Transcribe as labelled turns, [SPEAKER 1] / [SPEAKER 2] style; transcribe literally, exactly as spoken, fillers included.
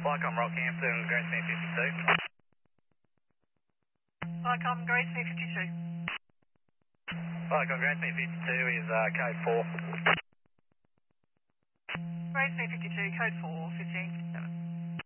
[SPEAKER 1] Lycom Rockhampton, Greensmere fifty-two.
[SPEAKER 2] Lycom Greensmere fifty-two.
[SPEAKER 1] Lycom Greensmere fifty-two is uh, code four.
[SPEAKER 2] Greensmere fifty-two, code four, fifteen seven.